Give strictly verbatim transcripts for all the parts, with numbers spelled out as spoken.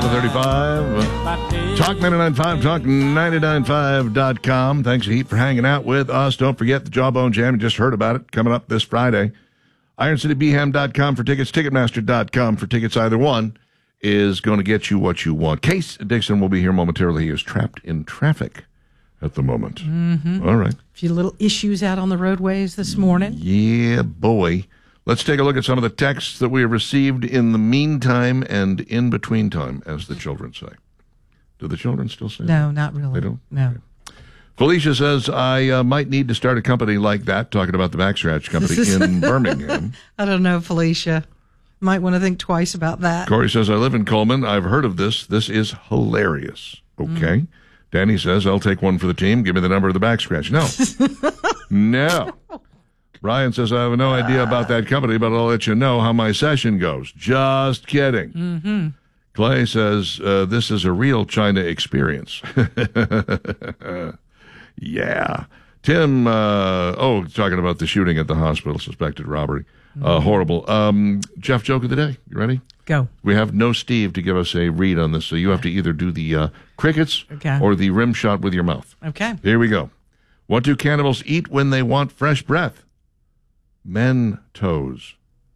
seven thirty-five. Talk ninety-nine point five, talk ninety-nine point five dot com. Thanks a heap for hanging out with us. Don't forget the Jawbone Jam. You just heard about it coming up this Friday. Iron City B Ham dot com for tickets, Ticketmaster dot com for tickets. Either one is going to get you what you want. Case Dixon will be here momentarily. He is trapped in traffic at the moment. Mm-hmm. All right. A few little issues out on the roadways this morning. Yeah, boy. Let's take a look at some of the texts that we have received in the meantime and in between time, as the children say. Do the children still say No, that? not really. They don't? No. Okay. Felicia says, I uh, might need to start a company like that, talking about the Backstretch Company in Birmingham. I don't know, Felicia. Might want to think twice about that. Corey says, I live in Coleman. I've heard of this. This is hilarious. Okay. Mm. Danny says, I'll take one for the team. Give me the number of the Backstretch. No. No. Brian says, I have no idea about that company, but I'll let you know how my session goes. Just kidding. Mm-hmm. Clay says, uh, this is a real China experience. Yeah. Tim, uh, oh, talking about the shooting at the hospital, suspected robbery. Mm-hmm. Uh, horrible. Um, Jeff, joke of the day. You ready? Go. We have no Steve to give us a read on this, so you have to either do the uh, crickets okay. or the rim shot with your mouth. Okay. Here we go. What do cannibals eat when they want fresh breath? Mentos.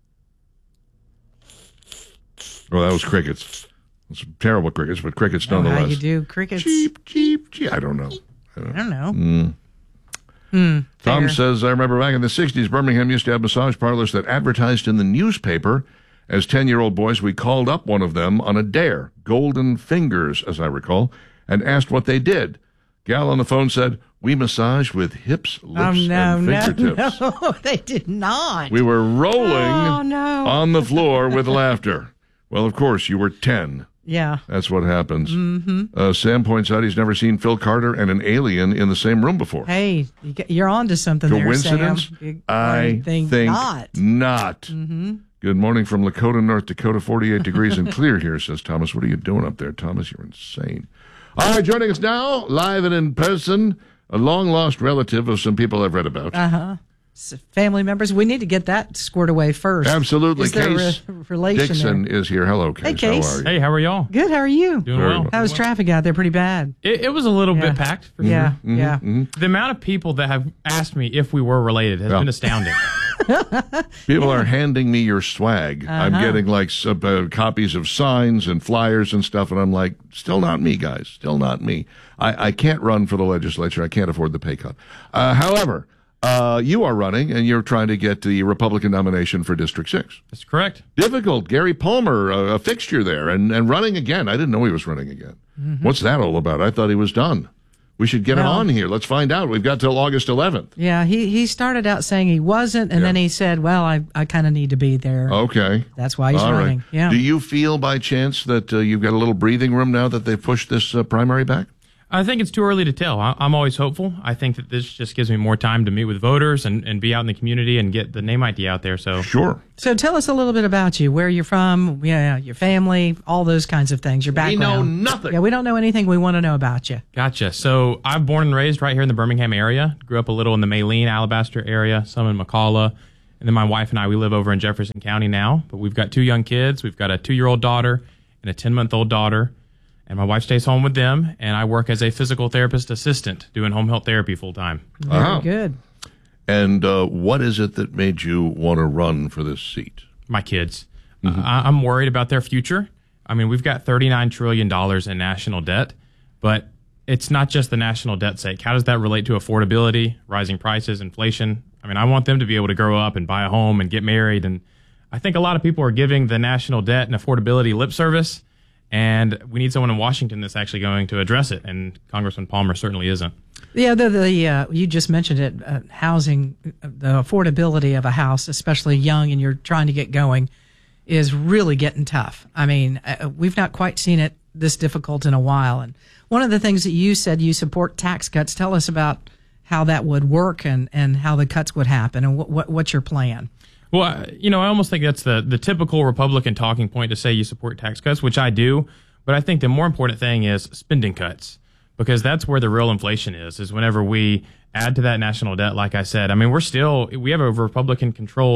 Oh, that was crickets. It's terrible crickets, but crickets oh, nonetheless. How you do crickets? Cheep, cheep, cheep. I don't know. I don't, I don't know. Mm. Mm, Tom says, I remember back in the sixties, Birmingham used to have massage parlors that advertised in the newspaper. As ten-year-old boys, we called up one of them on a dare, Golden Fingers, as I recall, and asked what they did. Gal on the phone said, we massage with hips, lips, oh, no, and fingertips. No, no, they did not. We were rolling oh, no. on the floor with laughter. Well, of course, you were ten. Yeah. That's what happens. Mm-hmm. Uh, Sam points out he's never seen Phil Carter and an alien in the same room before. Hey, you're on to something Coincidence? there, Sam. I think, think not. not. Mm-hmm. Good morning from Lakota, North Dakota, forty-eight degrees and clear here, says Thomas. What are you doing up there, Thomas? You're insane. All right, joining us now, live and in person, a long-lost relative of some people I've read about. Uh-huh. Family members. We need to get that squared away first. Absolutely. Is there Case a re- relation Dixon there? is here. Hello, Case. Hey, Case. How are you? Hey, how are y'all? Good. How are you? Doing Very well. well. How was traffic out there? Pretty bad. It, it was a little Yeah. bit packed. For Yeah, sure. Mm-hmm, yeah. mm-hmm. The amount of people that have asked me if we were related has Yeah. been astounding. People are handing me your swag. Uh-huh. I'm getting like sub, uh, copies of signs and flyers and stuff, and I'm like, still not me, guys. Still not me. I, I can't run for the legislature. I can't afford the pay cut. Uh, however, uh, you are running, and you're trying to get the Republican nomination for District six. That's correct. Difficult. Gary Palmer, a, a fixture there, and, and running again. I didn't know he was running again. Mm-hmm. What's that all about? I thought he was done. We should get well, him on here. Let's find out. We've got till August eleventh. Yeah, he, he started out saying he wasn't, and Yeah. then he said, well, I, I kind of need to be there. Okay. That's why he's All running. right. Yeah. Do you feel by chance that uh, you've got a little breathing room now that they've pushed this uh, primary back? I think it's too early to tell. I, I'm always hopeful. I think that this just gives me more time to meet with voters and, and be out in the community and get the name idea out there. So Sure. So tell us a little bit about you, where you're from, yeah, your family, all those kinds of things, your We background. know nothing. Yeah, we don't know anything. We want to know about you. Gotcha. So I'm born and raised right here in the Birmingham area. Grew up a little in the Maline, Alabaster area, some in McCalla. And then my wife and I, we live over in Jefferson County now. But we've got two young kids. We've got a two-year-old daughter and a ten-month-old daughter. And my wife stays home with them, and I work as a physical therapist assistant doing home health therapy full-time. Very Uh-huh. good. And uh, what is it that made you want to run for this seat? My kids. Mm-hmm. Uh, I- I'm worried about their future. I mean, we've got thirty-nine trillion dollars in national debt, but it's not just the national debt sake. How does that relate to affordability, rising prices, inflation? I mean, I want them to be able to grow up and buy a home and get married. And I think a lot of people are giving the national debt and affordability lip service, and we need someone in Washington that's actually going to address it, and Congressman Palmer certainly isn't. Yeah, the, the uh, you just mentioned it, uh, housing, the affordability of a house, especially young and you're trying to get going, is really getting tough. I mean, uh, we've not quite seen it this difficult in a while. And one of the things that you said, you support tax cuts. Tell us about how that would work and, and how the cuts would happen, and what, what what's your plan? Well, I- you know, I almost think that's the, the typical Republican talking point to say you support tax cuts, which I do. But I think the more important thing is spending cuts, because that's where the real inflation is, is whenever we add to that national debt, like I said. I mean, we're still, we have a Republican-controlled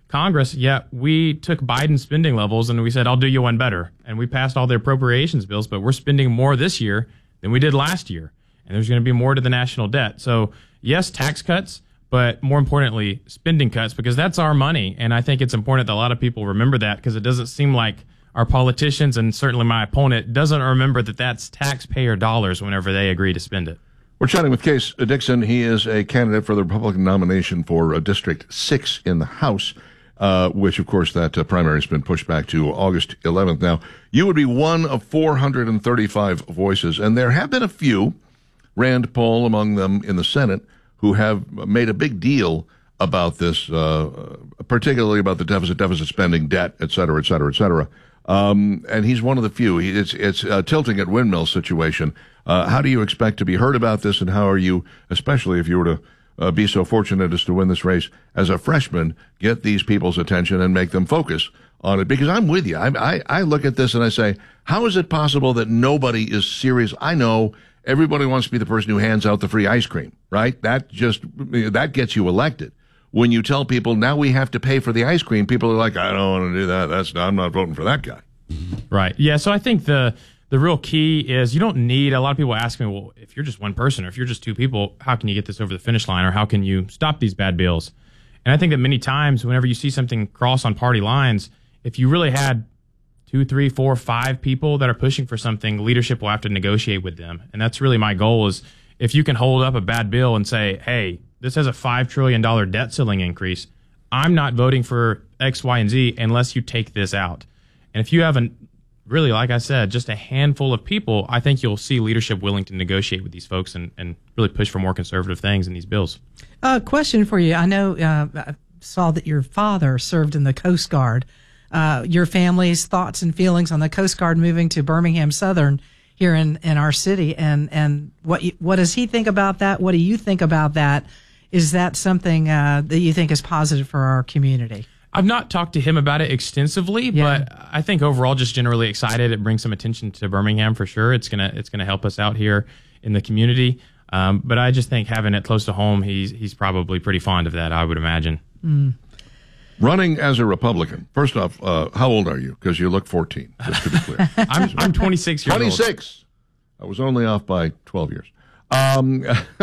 Congress, yet we took Biden's spending levels and we said, I'll do you one better. And we passed all the appropriations bills, but we're spending more this year than we did last year. And there's going to be more to the national debt. So, yes, tax cuts, but more importantly, spending cuts, because that's our money. And I think it's important that a lot of people remember that, because it doesn't seem like our politicians, and certainly my opponent, doesn't remember that that's taxpayer dollars whenever they agree to spend it. We're chatting with Case Dixon. He is a candidate for the Republican nomination for uh, District six in the House, uh, which, of course, that uh, primary has been pushed back to August eleventh. Now, you would be one of four hundred thirty-five voices, and there have been a few, Rand Paul among them in the Senate, who have made a big deal about this, uh, particularly about the deficit, deficit spending, debt, et cetera, et cetera, et cetera. Um, and he's one of the few. He, it's it's a tilting at windmill situation. Uh, how do you expect to be heard about this, and how are you, especially if you were to uh, be so fortunate as to win this race as a freshman, get these people's attention and make them focus on it? Because I'm with you. I, I, I look at this and I say, how is it possible that nobody is serious? I know everybody wants to be the person who hands out the free ice cream, right? That just, that gets you elected. When you tell people, now we have to pay for the ice cream, people are like, I don't want to do that. That's I'm not voting for that guy. Right. Yeah. So I think the the real key is you don't need, a lot of people ask me, well, if you're just one person or if you're just two people, how can you get this over the finish line, or how can you stop these bad bills? And I think that many times whenever you see something cross on party lines, if you really had two, three, four, five people that are pushing for something, leadership will have to negotiate with them. And that's really my goal, is if you can hold up a bad bill and say, hey, this has a five trillion dollars debt ceiling increase, I'm not voting for X, Y, and Z unless you take this out. And if you have a, really, like I said, just a handful of people, I think you'll see leadership willing to negotiate with these folks and, and really push for more conservative things in these bills. A uh, question for you. I know uh, I saw that your father served in the Coast Guard. Uh, your family's thoughts and feelings on the Coast Guard moving to Birmingham Southern here in, in our city, and, and what you, what does he think about that? What do you think about that? Is that something uh, that you think is positive for our community? I've not talked to him about it extensively, yeah. but I think overall just generally excited. It brings some attention to Birmingham for sure. It's gonna it's gonna help us out here in the community. Um, but I just think having it close to home, he's he's probably pretty fond of that, I would imagine. Mm. Running as a Republican. First off, uh, how old are you? Because you look fourteen, just to be clear. I'm, I'm twenty-six years old. twenty-six. I was only off by twelve years. Um,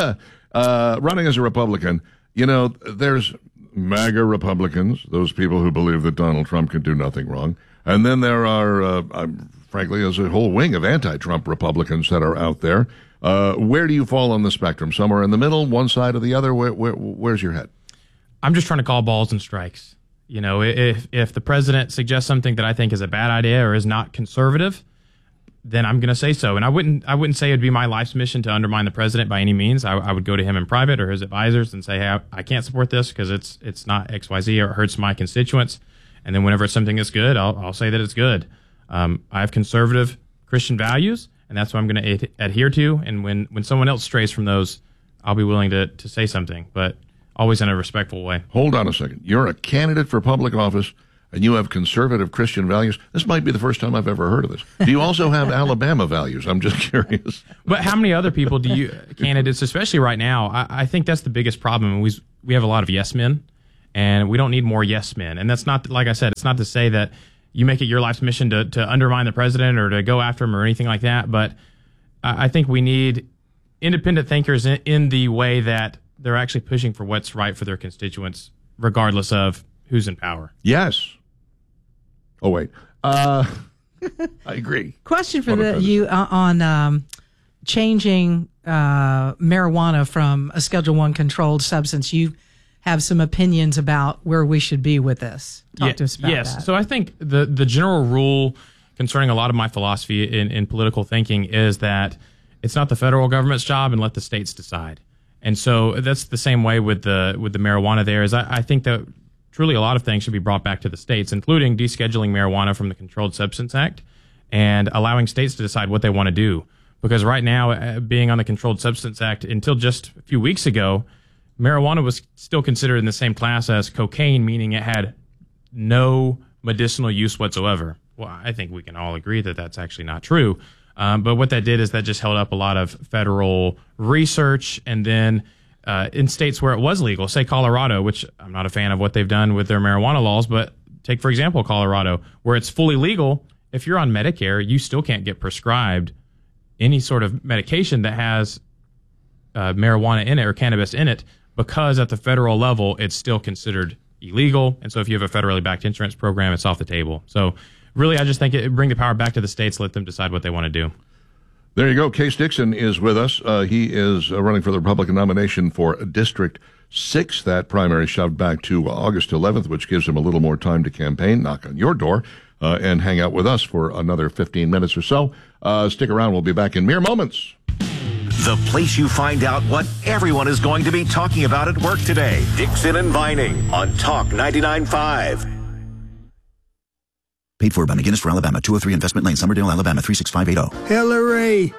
uh, running as a Republican, you know, there's MAGA Republicans, those people who believe that Donald Trump can do nothing wrong. And then there are, uh, um, frankly, there's a whole wing of anti-Trump Republicans that are out there. Uh, where do you fall on the spectrum? Somewhere in the middle, one side or the other? Where, where, where's your head? I'm just trying to call balls and strikes. You know, if if the president suggests something that I think is a bad idea or is not conservative, then I'm going to say so. And I wouldn't I wouldn't say it'd be my life's mission to undermine the president by any means. I, I would go to him in private or his advisors and say, hey, I, I can't support this because it's it's not X Y Z or it hurts my constituents. And then whenever it's something that's good, I'll, I'll say that it's good. Um, I have conservative Christian values, and that's what I'm going to ad- adhere to. And when, when someone else strays from those, I'll be willing to, to say something, but always in a respectful way. Hold on a second. You're a candidate for public office, and you have conservative Christian values. This might be the first time I've ever heard of this. Do you also have Alabama values? I'm just curious. But how many other people do you, candidates, especially right now, I, I think that's the biggest problem. We, we have a lot of yes men, and we don't need more yes men. And that's not, like I said, it's not to say that you make it your life's mission to, to undermine the president or to go after him or anything like that. But I, I think we need independent thinkers in, in the way that they're actually pushing for what's right for their constituents, regardless of who's in power. Yes. Oh, wait. Uh, I agree. Question for the, you uh, on um, changing uh, marijuana from a Schedule One controlled substance. You have some opinions about where we should be with this. Talk yeah, to us about yes. that. So I think the, the general rule concerning a lot of my philosophy in, in political thinking is that it's not the federal government's job, and let the states decide. And so that's the same way with the with the marijuana there. Is I, I think that truly a lot of things should be brought back to the states, including descheduling marijuana from the Controlled Substance Act and allowing states to decide what they want to do. Because right now, uh, being on the Controlled Substance Act, until just a few weeks ago, marijuana was still considered in the same class as cocaine, meaning it had no medicinal use whatsoever. Well, I think we can all agree that that's actually not true. Um, but what that did is that just held up a lot of federal research, and then uh, in states where it was legal, say Colorado, which I'm not a fan of what they've done with their marijuana laws, but take, for example, Colorado, where it's fully legal. If you're on Medicare, you still can't get prescribed any sort of medication that has uh, marijuana in it or cannabis in it, because at the federal level, it's still considered illegal. And so if you have a federally backed insurance program, it's off the table. So really, I just think it bring the power back to the states, let them decide what they want to do. There you go. Case Dixon is with us. Uh, he is uh, running for the Republican nomination for District six. That primary shoved back to August eleventh, which gives him a little more time to campaign, knock on your door, uh, and hang out with us for another fifteen minutes or so. Uh, stick around. We'll be back in mere moments. The place you find out what everyone is going to be talking about at work today. Dixon and Vining on Talk ninety-nine point five. Paid for by McGinnis for Alabama, two oh three Investment Lane, Summerdale, Alabama, three six five eight oh. Hillary!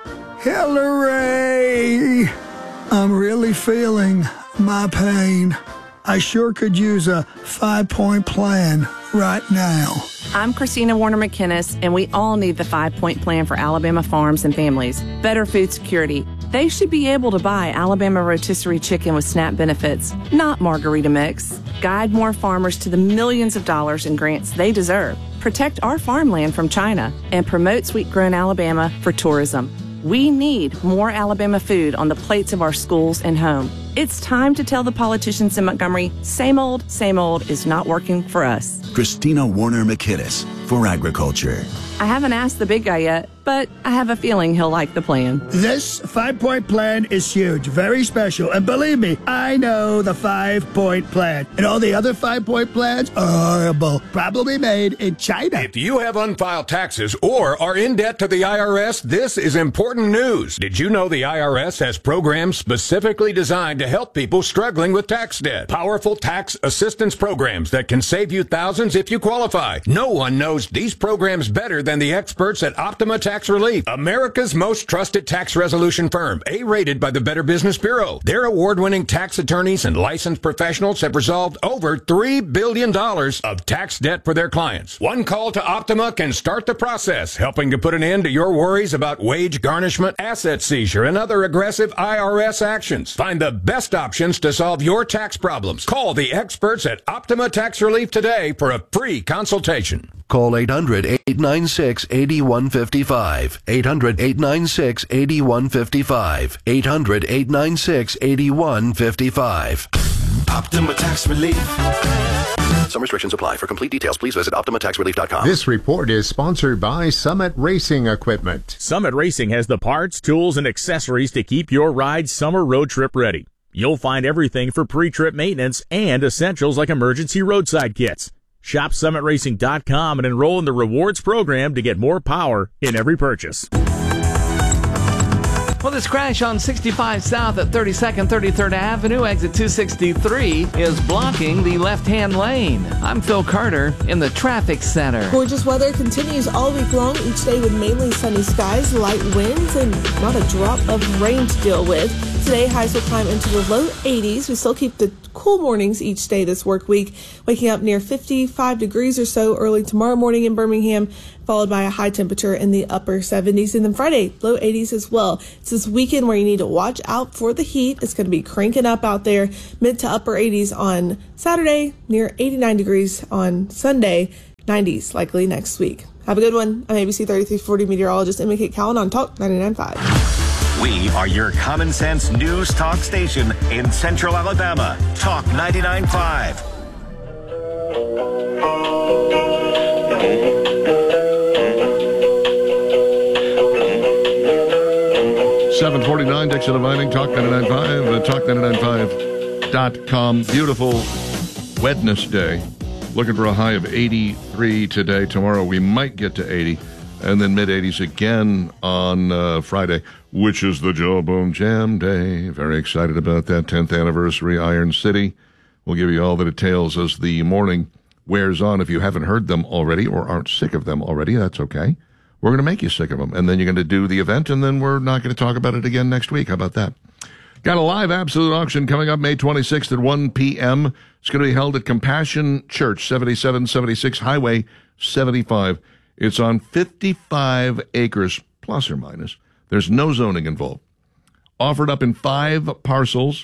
Hillary! I'm really feeling my pain. I sure could use a five-point plan right now. I'm Christina Warner McInnes, and we all need the five-point plan for Alabama farms and families. Better food security. They should be able to buy Alabama rotisserie chicken with SNAP benefits, not margarita mix. Guide more farmers to the millions of dollars in grants they deserve. Protect our farmland from China and promote sweet-grown Alabama for tourism. We need more Alabama food on the plates of our schools and home. It's time to tell the politicians in Montgomery, same old, same old is not working for us. Christina Warner McInnes for Agriculture. I haven't asked the big guy yet, but I have a feeling he'll like the plan. This five-point plan is huge, very special, and believe me, I know the five-point plan. And all the other five-point plans are horrible, probably made in China. If you have unfiled taxes or are in debt to the I R S, this is important news. Did you know the I R S has programs specifically designed to help people struggling with tax debt? Powerful tax assistance programs that can save you thousands if you qualify. No one knows these programs better than the experts at Optima Tax Relief, America's most trusted tax resolution firm, A-rated by the Better Business Bureau. Their award-winning tax attorneys and licensed professionals have resolved over three billion dollars of tax debt for their clients. One call to Optima can start the process, helping to put an end to your worries about wage garnishment, asset seizure, and other aggressive I R S actions. Find the best options to solve your tax problems. Call the experts at Optima Tax Relief today for a free consultation. Call eight hundred, eight nine six, eight one five five. eight hundred, eight nine six, eight one five five. eight hundred, eight nine six, eight one five five. Optima Tax Relief. Some restrictions apply. For complete details, please visit optima tax relief dot com. This report is sponsored by Summit Racing Equipment. Summit Racing has the parts, tools, and accessories to keep your ride summer road trip ready. You'll find everything for pre-trip maintenance and essentials like emergency roadside kits. Shop summit racing dot com and enroll in the rewards program to get more power in every purchase. Well, this crash on sixty-five South at thirty-second, thirty-third Avenue, exit two sixty-three, is blocking the left-hand lane. I'm Phil Carter in the traffic center. Gorgeous weather continues all week long, each day with mainly sunny skies, light winds, and not a drop of rain to deal with. Today, highs will climb into the low eighties. We still keep the cool mornings each day this work week, waking up near fifty-five degrees or so early tomorrow morning in Birmingham, followed by a high temperature in the upper seventies. And then Friday, low eighties as well. It's this weekend where you need to watch out for the heat. It's going to be cranking up out there, mid to upper eighties on Saturday, near eighty-nine degrees on Sunday, nineties likely next week. Have a good one. I'm A B C thirty-three forty meteorologist Emma Kate Cowan on Talk ninety-nine point five. We are your common sense news talk station in Central Alabama. Talk ninety-nine point five. seven forty-nine, Dixon and Vining, Talk ninety-nine point five, uh, talk ninety-nine point five dot com. Beautiful Wednesday. Looking for a high of eighty-three today. Tomorrow we might get to eighty, and then mid-eighties again on uh, Friday, which is the Jawbone Jam Day. Very excited about that. tenth anniversary, Iron City. We'll give you all the details as the morning wears on. If you haven't heard them already or aren't sick of them already, that's okay. We're going to make you sick of them, and then you're going to do the event, and then we're not going to talk about it again next week. How about that? Got a live absolute auction coming up May twenty-sixth at one p.m. It's going to be held at Compassion Church, seventy-seven seventy-six Highway seventy-five. It's on fifty-five acres, plus or minus. There's no zoning involved. Offered up in five parcels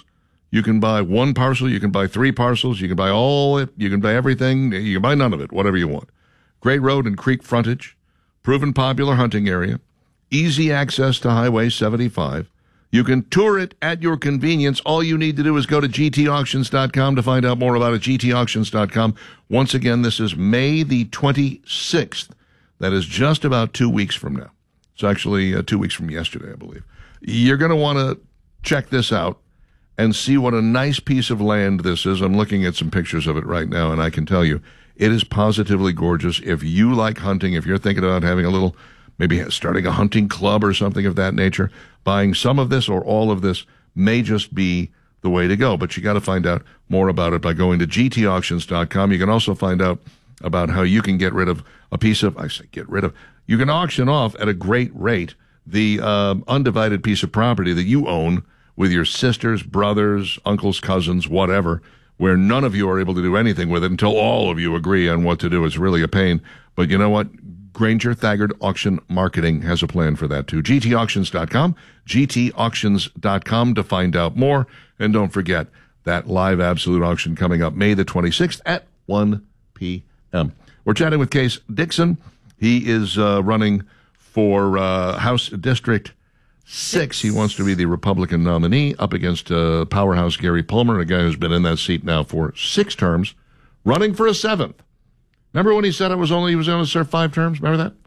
You can buy one parcel. You can buy three parcels. You can buy all it. You can buy everything. You can buy none of it, whatever you want. Great road and creek frontage, proven popular hunting area, easy access to Highway seventy-five. You can tour it at your convenience. All you need to do is go to G T auctions dot com to find out more about it, G T auctions dot com. Once again, this is May the twenty-sixth. That is just about two weeks from now. It's actually uh, two weeks from yesterday, I believe. You're going to want to check this out and see what a nice piece of land this is. I'm looking at some pictures of it right now, and I can tell you, it is positively gorgeous. If you like hunting, if you're thinking about having a little, maybe starting a hunting club or something of that nature, buying some of this or all of this may just be the way to go. But you got to find out more about it by going to G T auctions dot com. You can also find out about how you can get rid of a piece of, I say get rid of, you can auction off at a great rate the uh, undivided piece of property that you own with your sisters, brothers, uncles, cousins, whatever, where none of you are able to do anything with it until all of you agree on what to do. It's really a pain. But you know what? Granger Thagard Auction Marketing has a plan for that too. G T auctions dot com, G T auctions dot com to find out more. And don't forget that live absolute auction coming up May the twenty-sixth at one p.m. We're chatting with Case Dixon. He is uh, running for uh, House District six. He wants to be the Republican nominee up against uh, powerhouse Gary Palmer, a guy who's been in that seat now for six terms, running for a seventh. Remember when he said it was only he was going to serve five terms? Remember that?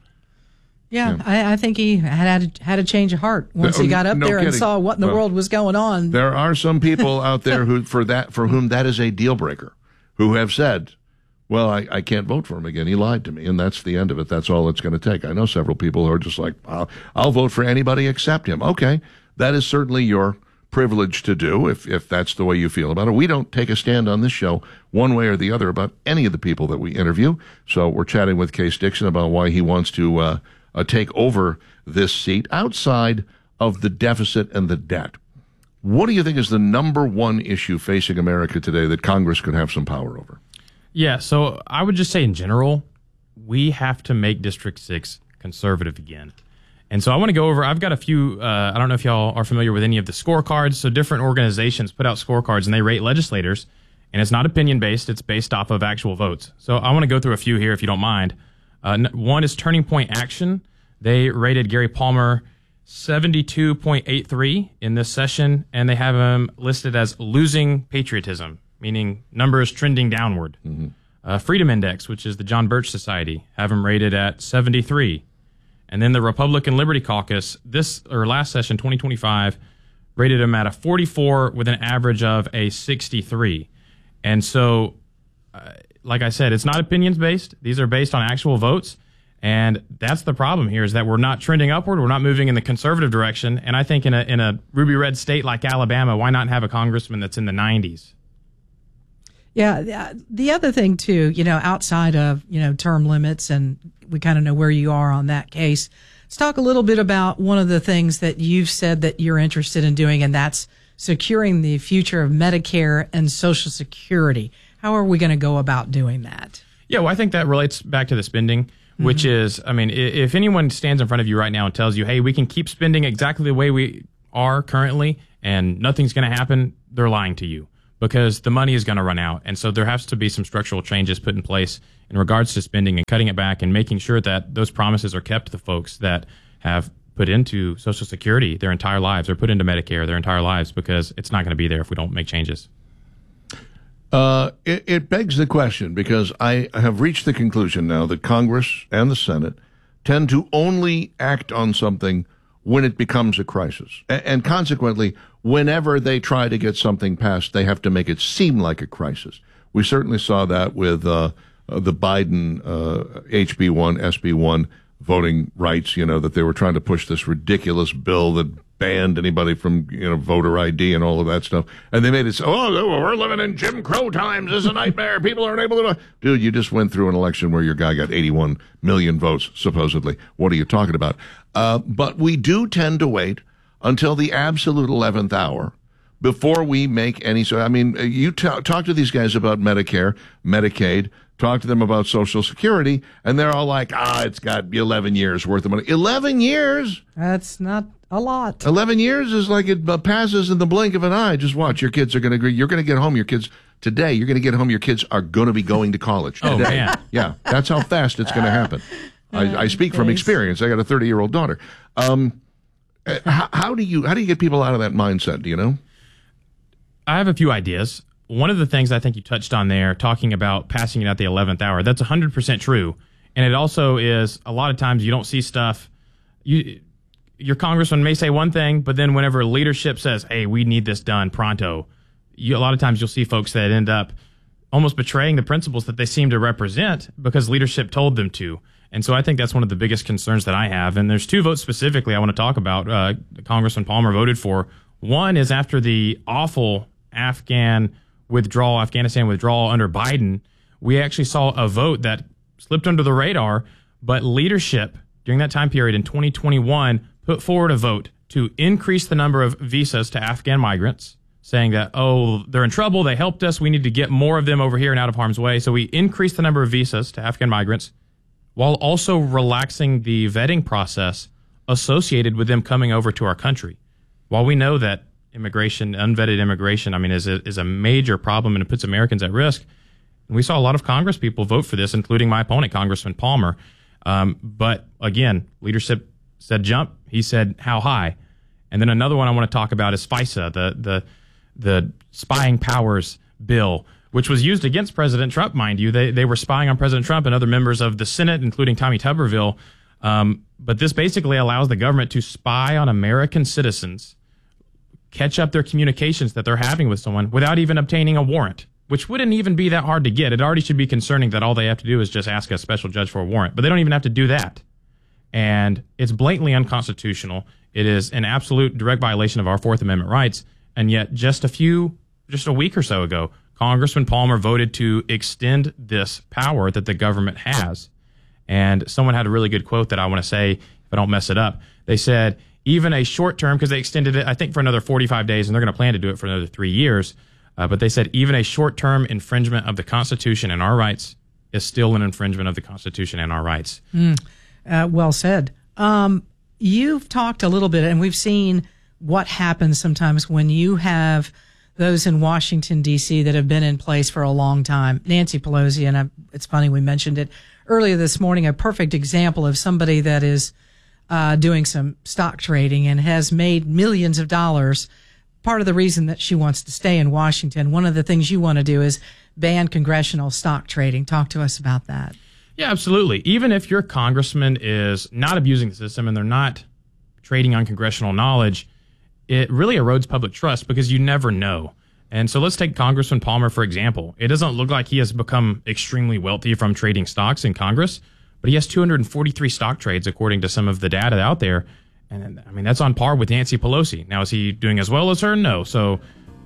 Yeah, yeah. I, I think he had had a, had a change of heart once no, he got up no there kidding. and saw what in the well, world was going on. There are some people out there who, for that, for whom that is a deal breaker, who have said, well, I, I can't vote for him again. He lied to me, and that's the end of it. That's all it's going to take. I know several people who are just like, I'll, I'll vote for anybody except him. Okay, that is certainly your privilege to do if, if that's the way you feel about it. We don't take a stand on this show one way or the other about any of the people that we interview. So we're chatting with Case Dixon about why he wants to uh, uh, take over this seat outside of the deficit and the debt. What do you think is the number one issue facing America today that Congress could have some power over? Yeah, so I would just say in general, we have to make District six conservative again. And so I want to go over, I've got a few, uh, I don't know if y'all are familiar with any of the scorecards. So different organizations put out scorecards and they rate legislators. And it's not opinion-based, it's based off of actual votes. So I want to go through a few here if you don't mind. Uh, one is Turning Point Action. They rated Gary Palmer seventy-two point eight three in this session, and they have him listed as losing patriotism, meaning numbers trending downward. Mm-hmm. Uh, Freedom Index, which is the John Birch Society, have him rated at seventy-three. And then the Republican Liberty Caucus, this or last session, twenty twenty-five, rated him at a forty-four with an average of a sixty-three. And so, uh, like I said, it's not opinions-based. These are based on actual votes. And that's the problem here is that we're not trending upward. We're not moving in the conservative direction. And I think in a in a ruby red state like Alabama, why not have a congressman that's in the nineties? Yeah. The other thing, too, you know, outside of, you know, term limits, and we kind of know where you are on that case, let's talk a little bit about one of the things that you've said that you're interested in doing, and that's securing the future of Medicare and Social Security. How are we going to go about doing that? Yeah, well, I think that relates back to the spending, mm-hmm. which is, I mean, if anyone stands in front of you right now and tells you, hey, we can keep spending exactly the way we are currently and nothing's going to happen, they're lying to you because the money is going to run out. And so there has to be some structural changes put in place in regards to spending and cutting it back and making sure that those promises are kept to the folks that have put into Social Security their entire lives or put into Medicare their entire lives, because it's not going to be there if we don't make changes. Uh, it, it begs the question, because I have reached the conclusion now that Congress and the Senate tend to only act on something when it becomes a crisis. And, and consequently, whenever they try to get something passed, they have to make it seem like a crisis. We certainly saw that with uh, uh, the Biden uh, H B one, S B one voting rights, you know, that they were trying to push this ridiculous bill that banned anybody from, you know, voter I D and all of that stuff. And they made it so, oh, we're living in Jim Crow times. This is a nightmare. People aren't able to. Dude, you just went through an election where your guy got eighty-one million votes, supposedly. What are you talking about? Uh, but we do tend to wait until the absolute eleventh hour before we make any. So, I mean, you t- talk to these guys about Medicare, Medicaid, talk to them about Social Security, and they're all like, ah, it's got eleven years worth of money. eleven years? That's not a lot. eleven years is like it uh, passes in the blink of an eye. Just watch. Your kids are going to agree. You're going to get home. Your kids today, you're going to get home. Your kids are going to be going to college today. Oh, man. Yeah, that's how fast it's going to happen. I, I speak from experience. I got a thirty-year-old daughter. Um, how, how do you how do you get people out of that mindset? Do you know? I have a few ideas. One of the things I think you touched on there, talking about passing it at the eleventh hour, that's one hundred percent true. And it also is, a lot of times you don't see stuff. You, your congressman may say one thing, but then whenever leadership says, hey, we need this done pronto, you, a lot of times you'll see folks that end up almost betraying the principles that they seem to represent because leadership told them to. And so I think that's one of the biggest concerns that I have. And there's two votes specifically I want to talk about uh, Congressman Palmer voted for. One is after the awful Afghan withdrawal, Afghanistan withdrawal under Biden, we actually saw a vote that slipped under the radar, but leadership during that time period in twenty twenty-one put forward a vote to increase the number of visas to Afghan migrants, saying that, oh, they're in trouble, they helped us, we need to get more of them over here and out of harm's way. So we increased the number of visas to Afghan migrants while also relaxing the vetting process associated with them coming over to our country. While we know that immigration, unvetted immigration, I mean, is a, is a major problem and it puts Americans at risk. And we saw a lot of Congress people vote for this, including my opponent, Congressman Palmer. Um, but again, leadership said jump. He said how high. And then another one I want to talk about is FISA, the the the spying powers bill, which was used against President Trump, mind you. They they were spying on President Trump and other members of the Senate, including Tommy Tuberville. Um, but this basically allows the government to spy on American citizens, catch up their communications that they're having with someone without even obtaining a warrant, which wouldn't even be that hard to get. It already should be concerning that all they have to do is just ask a special judge for a warrant, but they don't even have to do that. And it's blatantly unconstitutional. It is an absolute direct violation of our Fourth Amendment rights. And yet just a few, just a week or so ago, Congressman Palmer voted to extend this power that the government has. And someone had a really good quote that I want to say, if I don't mess it up. They said, even a short term, because they extended it, I think, for another forty-five days, and they're going to plan to do it for another three years. Uh, but they said even a short term infringement of the Constitution and our rights is still an infringement of the Constitution and our rights. Mm, uh, well said. Um, you've talked a little bit, and we've seen what happens sometimes when you have those in Washington, D C that have been in place for a long time. Nancy Pelosi, and I, it's funny we mentioned it earlier this morning, a perfect example of somebody that is Uh, doing some stock trading and has made millions of dollars. Part of the reason that she wants to stay in Washington, one of the things you want to do is ban congressional stock trading. Talk to us about that. Yeah, absolutely. Even if your congressman is not abusing the system and they're not trading on congressional knowledge, it really erodes public trust because you never know. And so let's take Congressman Palmer, for example. It doesn't look like he has become extremely wealthy from trading stocks in Congress, but he has two hundred forty-three stock trades, according to some of the data out there. And I mean, that's on par with Nancy Pelosi. Now, is he doing as well as her? No. So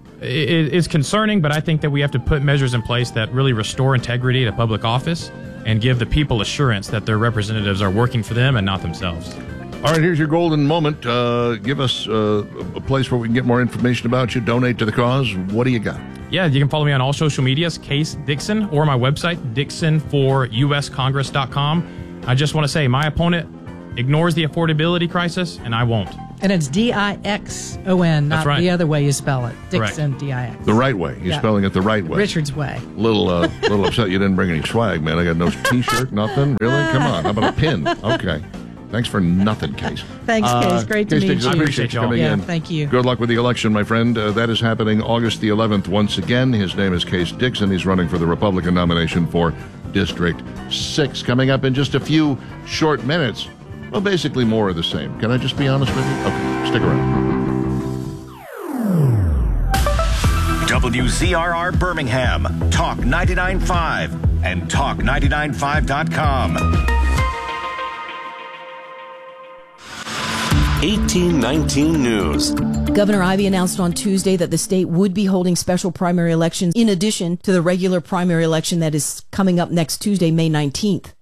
it, it's concerning, but I think that we have to put measures in place that really restore integrity to public office and give the people assurance that their representatives are working for them and not themselves. All right, here's your golden moment. Uh, give us uh, a place where we can get more information about you, donate to the cause. What do you got? Yeah, you can follow me on all social medias, Case Dixon, or my website, dixon for u s congress dot com. I just want to say my opponent ignores the affordability crisis, and I won't. And it's D I X O N, not right. the other way you spell it. Correct. Dixon, D I X. The right way. He's Yeah. spelling it the right way. Richard's way. Little, uh, little upset you didn't bring any swag, man. I got no T-shirt, nothing. Really? Come on. How about a pin? Okay. Thanks for nothing, Case. Thanks, Uh, Case. Great to Case meet Dixon, you. I appreciate you coming yeah, in. Thank you. Good luck with the election, my friend. Uh, that is happening August the eleventh once again. His name is Case Dixon. He's running for the Republican nomination for District six. Coming up in just a few short minutes. Well, basically more of the same. Can I just be honest with you? Okay, stick around. W Z R R Birmingham, Talk ninety-nine point five, and talk ninety-nine point five dot com. eighteen nineteen News. Governor Ivey announced on Tuesday that the state would be holding special primary elections in addition to the regular primary election that is coming up next Tuesday, May nineteenth.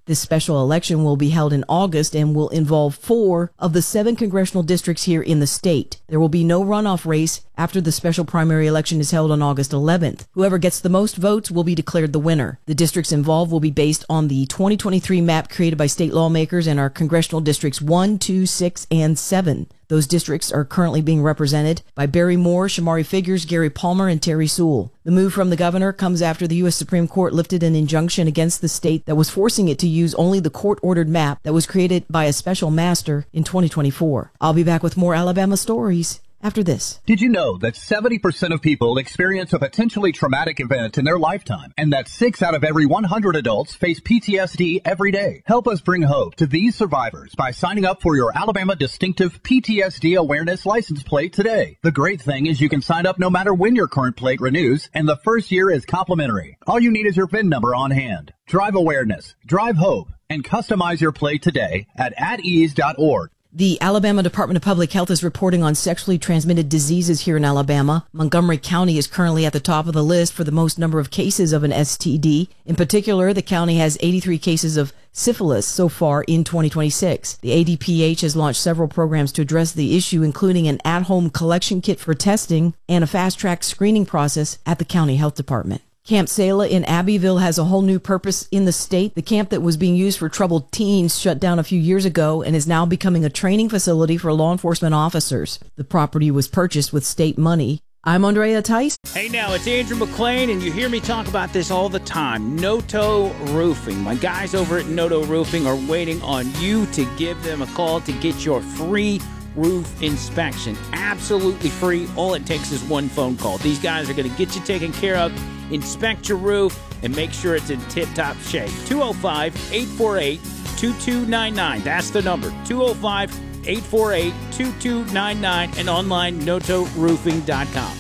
This special election will be held in August and will involve four of the seven congressional districts here in the state. There will be no runoff race after the special primary election is held on August eleventh. Whoever gets the most votes will be declared the winner. The districts involved will be based on the twenty twenty-three map created by state lawmakers and are congressional districts one, two, six, and seven. Those districts are currently being represented by Barry Moore, Shamari Figures, Gary Palmer, and Terry Sewell. The move from the governor comes after the U S Supreme Court lifted an injunction against the state that was forcing it to use only the court-ordered map that was created by a special master in twenty twenty-four. I'll be back with more Alabama stories after this. Did you know that seventy percent of people experience a potentially traumatic event in their lifetime, and that six out of every one hundred adults face P T S D every day? Help us bring hope to these survivors by signing up for your Alabama Distinctive P T S D Awareness License Plate today. The great thing is you can sign up no matter when your current plate renews, and the first year is complimentary. All you need is your V I N number on hand. Drive awareness, drive hope, and customize your plate today at at ease dot org. The Alabama Department of Public Health is reporting on sexually transmitted diseases here in Alabama. Montgomery County is currently at the top of the list for the most number of cases of an S T D. In particular, the county has eighty-three cases of syphilis so far in twenty twenty-six. The A D P H has launched several programs to address the issue, including an at-home collection kit for testing and a fast-track screening process at the county health department. Camp Selah in Abbeville has a whole new purpose in the state. The camp that was being used for troubled teens shut down a few years ago and is now becoming a training facility for law enforcement officers. The property was purchased with state money. I'm Andrea Tice. Hey now, it's Andrew McLean, and you hear me talk about this all the time. Noto Roofing. My guys over at Noto Roofing are waiting on you to give them a call to get your free roof inspection. Absolutely free. All it takes is one phone call. These guys are going to get you taken care of, inspect your roof, and make sure it's in tip-top shape. two oh five, eight four eight, two two nine nine. That's the number. two oh five, eight four eight, two two nine nine and online noto roofing dot com.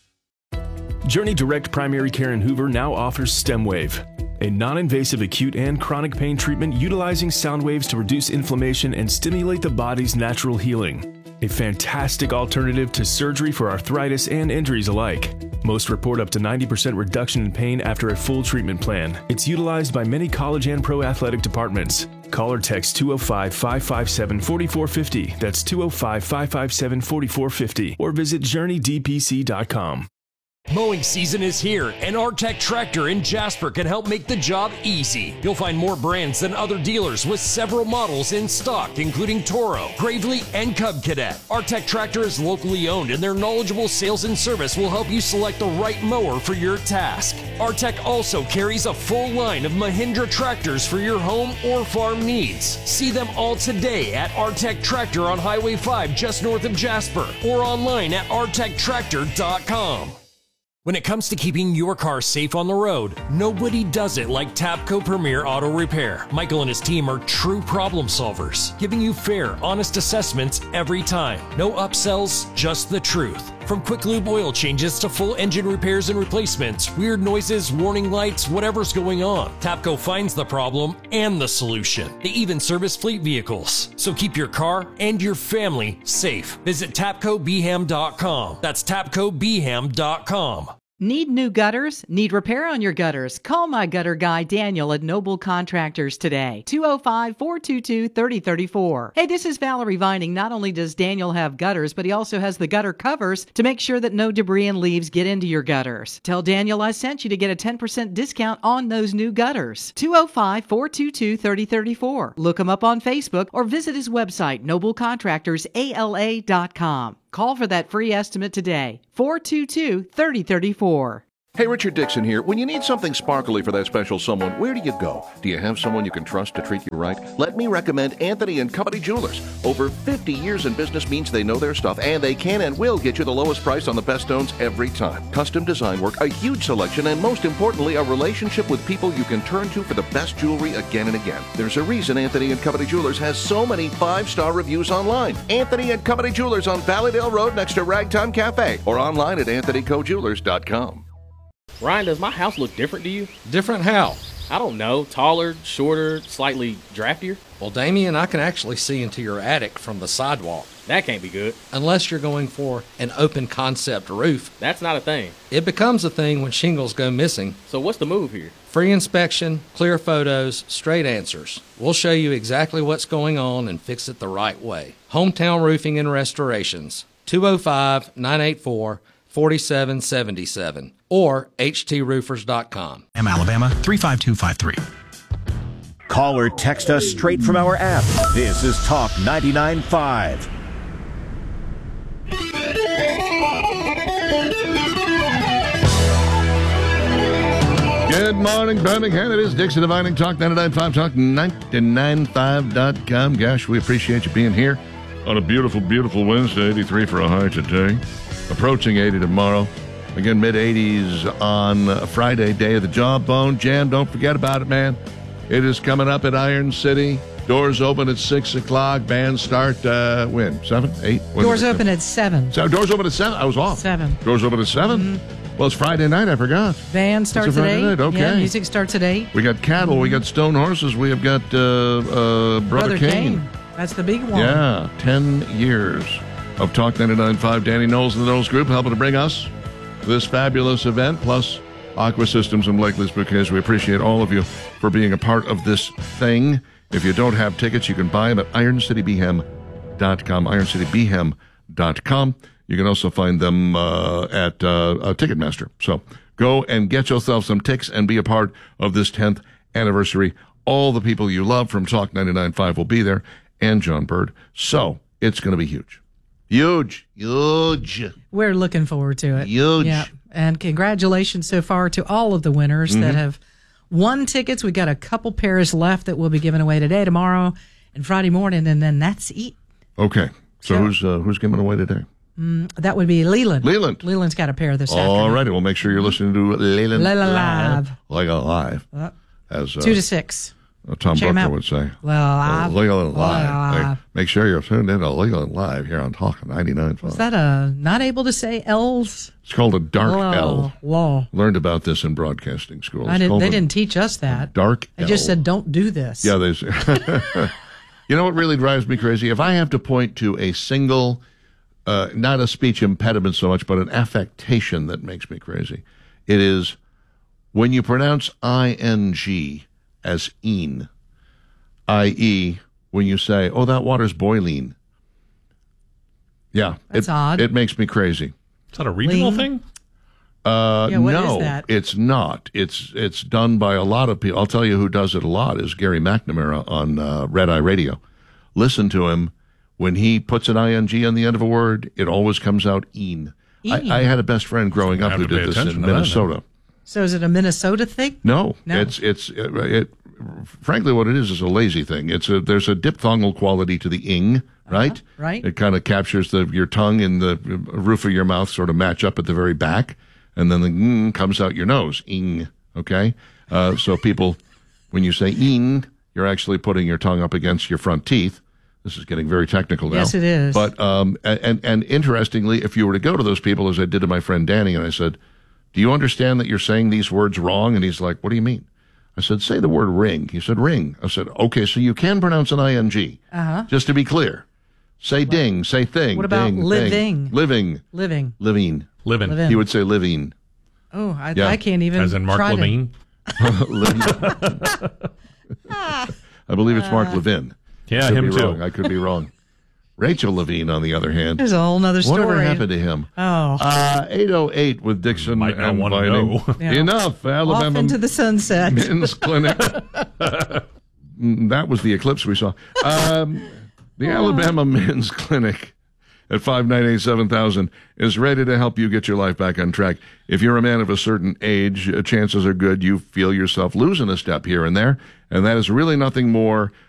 Journey Direct Primary Care in Hoover now offers StemWave, a non-invasive acute and chronic pain treatment utilizing sound waves to reduce inflammation and stimulate the body's natural healing. A fantastic alternative to surgery for arthritis and injuries alike. Most report up to ninety percent reduction in pain after a full treatment plan. It's utilized by many college and pro athletic departments. Call or text two oh five, five five seven, four four five oh. That's two oh five, five five seven, four four five oh. Or visit journey d p c dot com. Mowing season is here, and Artec Tractor in Jasper can help make the job easy. You'll find more brands than other dealers with several models in stock, including Toro, Gravely, and Cub Cadet. Artec Tractor is locally owned, and their knowledgeable sales and service will help you select the right mower for your task. Artec also carries a full line of Mahindra tractors for your home or farm needs. See them all today at Artec Tractor on Highway five just north of Jasper, or online at artec tractor dot com. When it comes to keeping your car safe on the road, nobody does it like Tapco Premier Auto Repair. Michael and his team are true problem solvers, giving you fair, honest assessments every time. No upsells, just the truth. From quick lube oil changes to full engine repairs and replacements, weird noises, warning lights, whatever's going on, Tapco finds the problem and the solution. They even service fleet vehicles. So keep your car and your family safe. Visit tapco b ham dot com. That's tapco b ham dot com. Need new gutters? Need repair on your gutters? Call my gutter guy Daniel at Noble Contractors today. two oh five, four two two, three oh three four. Hey, this is Valerie Vining. Not only does Daniel have gutters, but he also has the gutter covers to make sure that no debris and leaves get into your gutters. Tell Daniel I sent you to get a ten percent discount on those new gutters. two oh five, four two two, three oh three four. Look him up on Facebook or visit his website, noble contractors a l a dot com. Call for that free estimate today. four two two, three oh three four. Hey, Richard Dixon here. When you need something sparkly for that special someone, where do you go? Do you have someone you can trust to treat you right? Let me recommend Anthony and Company Jewelers. Over fifty years in business means they know their stuff, and they can and will get you the lowest price on the best stones every time. Custom design work, a huge selection, and most importantly, a relationship with people you can turn to for the best jewelry again and again. There's a reason Anthony and Company Jewelers has so many five-star reviews online. Anthony and Company Jewelers on Valleydale Road next to Ragtime Cafe, or online at anthony co jewelers dot com. Ryan, does my house look different to you? Different how? I don't know. Taller, shorter, slightly draftier? Well, Damien, I can actually see into your attic from the sidewalk. That can't be good. Unless you're going for an open concept roof. That's not a thing. It becomes a thing when shingles go missing. So what's the move here? Free inspection, clear photos, straight answers. We'll show you exactly what's going on and fix it the right way. Hometown Roofing and Restorations, two oh five, nine eight four, four seven seven seven or h t roofers dot com. M Alabama three five two five three. Call or text us straight from our app. This is Talk ninety-nine point five. Good morning, Birmingham. It is Dixon Divining, Talk ninety-nine point five, Talk ninety-nine point five dot com. Gosh, we appreciate you being here on a beautiful, beautiful Wednesday. eighty-three for a high today. Approaching eighty tomorrow. Again, mid-eighties on Friday, day of the Jawbone Jam. Don't forget about it, man. It is coming up at Iron City. Doors open at six o'clock. Bands start, uh, when? seven? eight? When Doors open at seven. So doors open at seven? I was off. seven. Doors open at seven? Mm-hmm. Well, it's Friday night. I forgot. Band starts at eight. Night. Okay. Yeah, music starts at eight. We got cattle. Mm-hmm. We got stone horses. We have got uh, uh, Brother, Brother Kane. Kane. That's the big one. Yeah, ten years of Talk ninety-nine point five. Danny Knowles and the Knowles Group helping to bring us this fabulous event, plus Aqua Systems and Blakely's Bouquets. We appreciate all of you for being a part of this thing. If you don't have tickets, you can buy them at iron city b hem dot com, iron city b hem dot com. You can also find them uh, at uh, uh, Ticketmaster. So go and get yourself some ticks and be a part of this tenth anniversary. All the people you love from Talk ninety-nine point five will be there, and John Bird. So it's going to be huge. Huge. Huge. We're looking forward to it. Huge. Yeah. And congratulations so far to all of the winners mm-hmm. that have won tickets. We got a couple pairs left that we'll be giving away today, tomorrow, and Friday morning, and then that's it. Okay. So, so who's uh, who's giving away today? Mm, that would be Leland. Leland. Leland's got a pair this All afternoon. All righty. We'll make sure you're listening to Leland Leland Live. Like a live. Uh, as uh, two to six. Uh, Tom Check Buckner would say. Live. Leland Live. Live. Like, make sure you're tuned in to Leland Live here on Talk ninety-nine point five. Was that a not able to say L's? It's called a dark Law. L. Law. Learned about this in broadcasting school. I didn't, they didn't teach us that. Dark I L. just said, don't do this. Yeah, they You know what really drives me crazy? If I have to point to a single, uh, not a speech impediment so much, but an affectation that makes me crazy, it is when you pronounce ing as een, that is, when you say, oh, that water's boiling. Yeah. That's it, odd. It makes me crazy. Is that a regional Lean? thing? Uh, yeah, what no, is that? it's not. It's it's done by a lot of people. I'll tell you who does it a lot is Gary McNamara on uh, Red Eye Radio. Listen to him. When he puts an ing on the end of a word, it always comes out een. I, I had a best friend growing up who did this in Minnesota. That, so is it a Minnesota thing? No, no. it's it's it, it. Frankly, what it is is a lazy thing. It's a there's a diphthongal quality to the ing, right? Uh-huh, right. It kind of captures the your tongue and the roof of your mouth sort of match up at the very back, and then the ng comes out your nose. Ing. Okay. Uh, so people, when you say ing, you're actually putting your tongue up against your front teeth. This is getting very technical now. Yes, it is. But um, and and interestingly, if you were to go to those people, as I did to my friend Danny, and I said, "Do you understand that you're saying these words wrong?" And he's like, "What do you mean?" I said, say the word ring. He said, ring. I said, okay, so you can pronounce an ing. Uh-huh. Just to be clear. Say what? Ding, say thing. What about ding, living? Thing. Living. Living. Living. Living. Living. He would say living. Oh, I, yeah. I can't even As in Mark try Levine? To... I believe it's Mark Levin. Yeah, him too. Wrong. I could be wrong. Rachel Levine, on the other hand. There's a whole other story. Whatever happened to him? Oh. Uh, eight oh eight with Dixon Might not and want to Vining. know. Yeah. Enough, Alabama. Off into the sunset. Men's Clinic. That was the eclipse we saw. Um, the Alabama Men's Clinic at five nine eight seven thousand is ready to help you get your life back on track. If you're a man of a certain age, chances are good you feel yourself losing a step here and there, and that is really nothing more